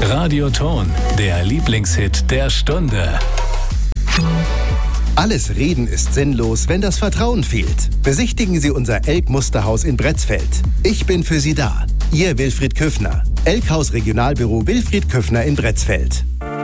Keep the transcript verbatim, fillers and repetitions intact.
Radioton, der Lieblingshit der Stunde. Alles Reden ist sinnlos, wenn das Vertrauen fehlt. Besichtigen Sie unser Elk-Musterhaus in Bretzfeld. Ich bin für Sie da. Ihr Wilfried Köffner. Elkhaus Regionalbüro Wilfried Köffner in Bretzfeld.